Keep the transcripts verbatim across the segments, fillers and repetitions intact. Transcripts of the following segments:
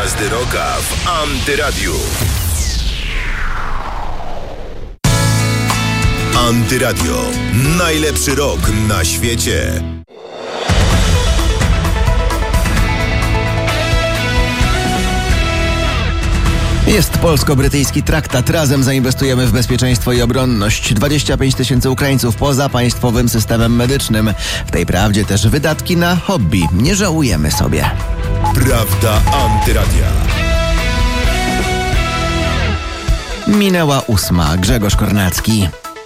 Gwiazdy Rocka w Antyradiu. Antyradio. Najlepszy rock na świecie. Jest polsko-brytyjski traktat. Razem zainwestujemy w bezpieczeństwo i obronność. dwadzieścia pięć tysięcy Ukraińców poza państwowym systemem medycznym. W tej prawdzie też wydatki na hobby. Nie żałujemy sobie. Prawda Antyradia. Minęła ósma. Grzegorz Kornacki.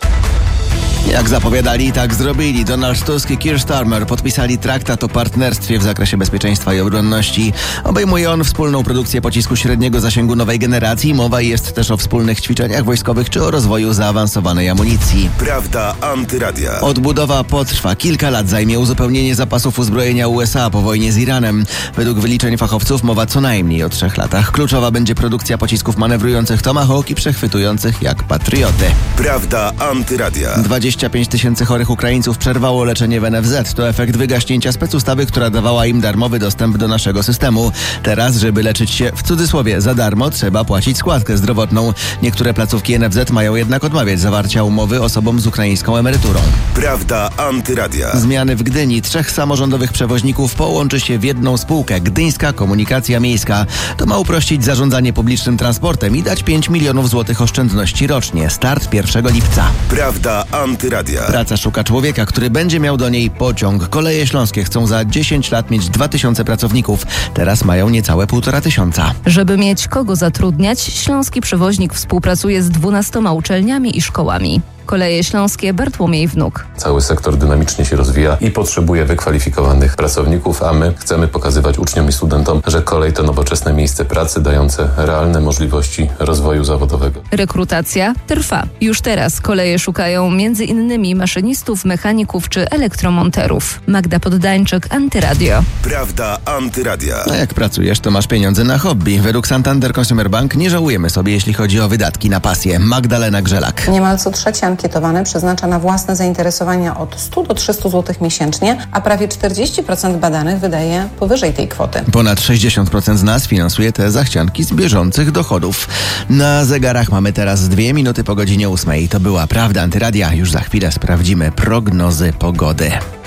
Jak zapowiadali, tak zrobili. Donald Tusk i Keir Starmer podpisali traktat o partnerstwie w zakresie bezpieczeństwa i obronności. Obejmuje on wspólną produkcję pocisku średniego zasięgu nowej generacji. Mowa jest też o wspólnych ćwiczeniach wojskowych czy o rozwoju zaawansowanej amunicji. Prawda Antyradia. Odbudowa potrwa. Kilka lat zajmie uzupełnienie zapasów uzbrojenia U S A po wojnie z Iranem. Według wyliczeń fachowców mowa co najmniej o trzech latach. Kluczowa będzie produkcja pocisków manewrujących Tomahawk i przechwytujących jak Patrioty. Prawda Antyradia. dwadzieścia pięć tysięcy chorych Ukraińców przerwało leczenie w N F Z. To efekt wygaśnięcia specustawy, która dawała im darmowy dostęp do naszego systemu. Teraz, żeby leczyć się w cudzysłowie za darmo, trzeba płacić składkę zdrowotną. Niektóre placówki N F Z mają jednak odmawiać zawarcia umowy osobom z ukraińską emeryturą. Prawda Antyradia. Zmiany w Gdyni. Trzech samorządowych przewoźników połączy się w jedną spółkę. Gdyńska Komunikacja Miejska. To ma uprościć zarządzanie publicznym transportem i dać pięć milionów złotych oszczędności rocznie. Start pierwszego lipca. Prawda Antyradia. Praca szuka człowieka, który będzie miał do niej pociąg. Koleje Śląskie chcą za dziesięć lat mieć dwa tysiące pracowników. Teraz mają niecałe półtora tysiąca. Żeby mieć kogo zatrudniać, śląski przewoźnik współpracuje z dwunastoma uczelniami i szkołami. Koleje Śląskie, Bartłomiej Wnuk. Cały sektor dynamicznie się rozwija i potrzebuje wykwalifikowanych pracowników, a my chcemy pokazywać uczniom i studentom, że kolej to nowoczesne miejsce pracy dające realne możliwości rozwoju zawodowego. Rekrutacja trwa. Już teraz koleje szukają między innymi maszynistów, mechaników czy elektromonterów. Magda Poddańczyk, Antyradio. Prawda Antyradia. A jak pracujesz, to masz pieniądze na hobby. Według Santander Consumer Bank nie żałujemy sobie, jeśli chodzi o wydatki na pasję. Magdalena Grzelak. Niemal co trzeci ankietowany przeznacza na własne zainteresowania od stu do trzystu złotych miesięcznie, a prawie czterdzieści procent badanych wydaje powyżej tej kwoty. Ponad sześćdziesiąt procent z nas finansuje te zachcianki z bieżących dochodów. Na zegarach mamy teraz dwie minuty po godzinie ósmej. To była Prawda Antyradia. Już za chwilę sprawdzimy prognozy pogody.